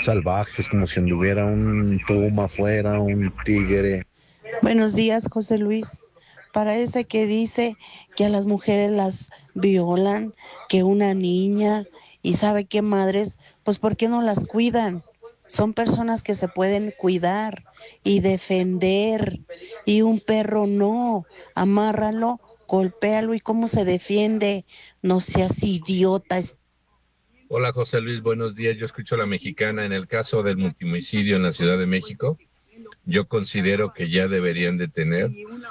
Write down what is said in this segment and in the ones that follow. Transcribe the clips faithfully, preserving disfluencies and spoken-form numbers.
salvajes, como si anduviera un puma afuera, un tigre. Buenos días, José Luis. Para ese que dice que a las mujeres las violan, que una niña y sabe qué madres, pues ¿por qué no las cuidan? Son personas que se pueden cuidar y defender. Y un perro no, amárralo, golpéalo y cómo se defiende. No seas idiota. Hola José Luis, buenos días. Yo escucho a la mexicana. En el caso del multimicidio en la Ciudad de México, yo considero que ya deberían de tener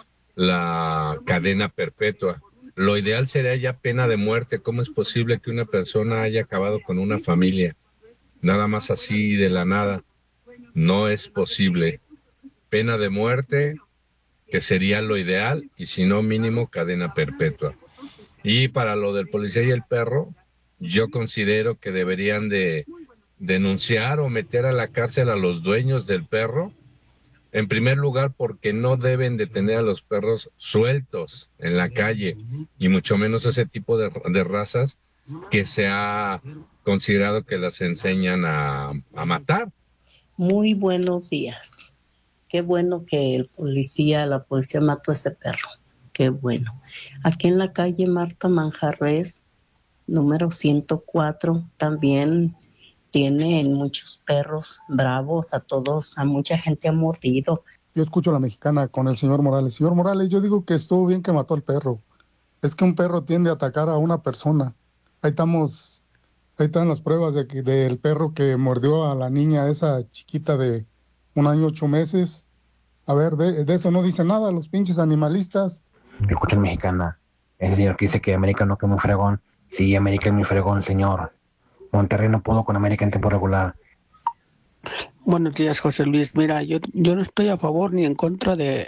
la cadena perpetua. Lo ideal sería ya pena de muerte. ¿Cómo es posible que una persona haya acabado con una familia? Nada más así de la nada. No es posible. Pena de muerte, que sería lo ideal, y si no, mínimo cadena perpetua. Y para lo del policía y el perro, yo considero que deberían de denunciar o meter a la cárcel a los dueños del perro. En primer lugar, porque no deben de tener a los perros sueltos en la calle, y mucho menos ese tipo de, de razas que se ha considerado que las enseñan a, a matar. Muy buenos días. Qué bueno que el policía, la policía mató a ese perro. Qué bueno. Aquí en la calle Marta Manjarres, número ciento cuatro, también tienen muchos perros bravos, a todos, a mucha gente ha mordido. Yo escucho a la mexicana con el señor Morales. Señor Morales, yo digo que estuvo bien que mató al perro. Es que un perro tiende a atacar a una persona. Ahí estamos, ahí están las pruebas de que, del perro que mordió a la niña, esa chiquita de un año, ocho meses. A ver, de, de eso no dice nada los pinches animalistas. Yo escucho a la mexicana. Ese señor que dice que América no, que es muy fregón. Sí, América es muy fregón, señor. Monterrey no pudo con América en tiempo regular. Buenos días, José Luis. Mira, yo, yo no estoy a favor ni en contra de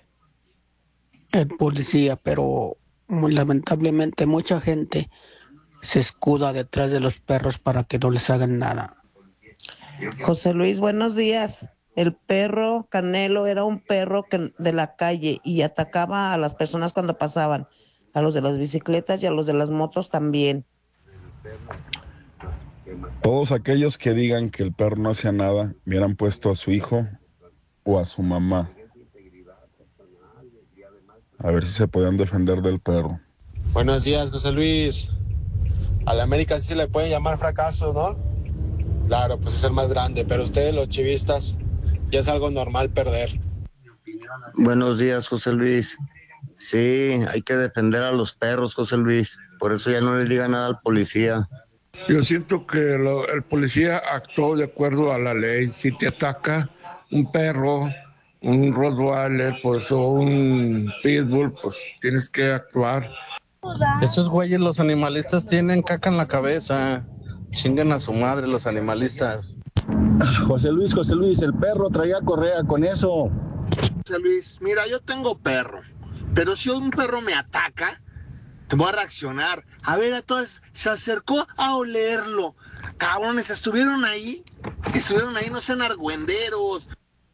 el policía, pero muy lamentablemente mucha gente se escuda detrás de los perros para que no les hagan nada. José Luis, buenos días. El perro Canelo era un perro que, de la calle y atacaba a las personas cuando pasaban, a los de las bicicletas y a los de las motos también. Todos aquellos que digan que el perro no hacía nada, hubieran puesto a su hijo o a su mamá. A ver si se podían defender del perro. Buenos días, José Luis. A la América sí se le puede llamar fracaso, ¿no? Claro, pues es el más grande, pero ustedes los chivistas ya es algo normal perder. Buenos días, José Luis. Sí, hay que defender a los perros, José Luis. Por eso ya no le diga nada al policía. Yo siento que lo, el policía actuó de acuerdo a la ley. Si te ataca un perro, un Rottweiler, pues, o un Pitbull, pues tienes que actuar. Esos güeyes, los animalistas, tienen caca en la cabeza. Chingan a su madre los animalistas. José Luis, José Luis, el perro traía correa con eso. José Luis, mira, yo tengo perro, pero si un perro me ataca, te voy a reaccionar. A ver, entonces se acercó a olerlo. Cabrones, estuvieron ahí, estuvieron ahí, no sean argüenderos.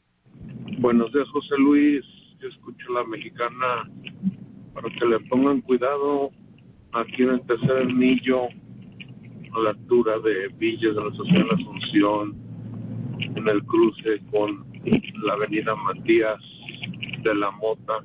Buenos días, José Luis. Yo escucho a la mexicana para que le pongan cuidado aquí en el tercer anillo, a la altura de Villas de la Estación de la Asunción, en el cruce con la avenida Matías de la Mota.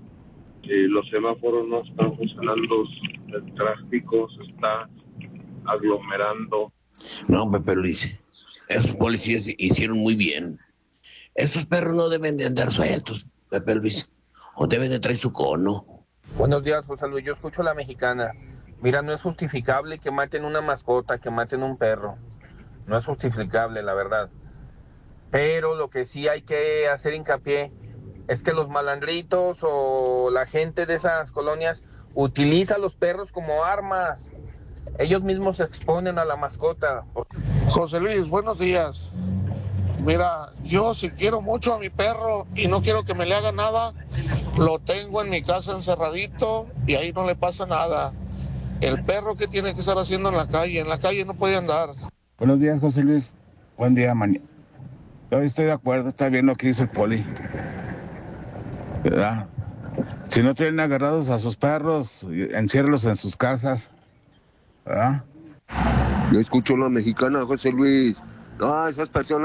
Eh, los semáforos no están funcionando, el tráfico se está aglomerando. No, Pepe Luis, esos policías hicieron muy bien. Esos perros no deben de andar sueltos, Pepe Luis, o deben de traer su cono. Buenos días, José Luis, yo escucho a la mexicana. Mira, no es justificable que maten una mascota, que maten un perro. No es justificable, la verdad. Pero lo que sí hay que hacer hincapié es que los malandritos o la gente de esas colonias utiliza a los perros como armas. Ellos mismos se exponen a la mascota. José Luis, buenos días. Mira, yo si quiero mucho a mi perro y no quiero que me le haga nada, lo tengo en mi casa encerradito y ahí no le pasa nada. El perro, ¿qué tiene que estar haciendo en la calle? En la calle no puede andar. Buenos días, José Luis. Buen día, mañana. Yo estoy de acuerdo, está bien lo que dice el poli. ¿Verdad? Si no tienen agarrados a sus perros, enciérrelos en sus casas. ¿Verdad? Yo escucho a la mexicana, José Luis. No, esas personas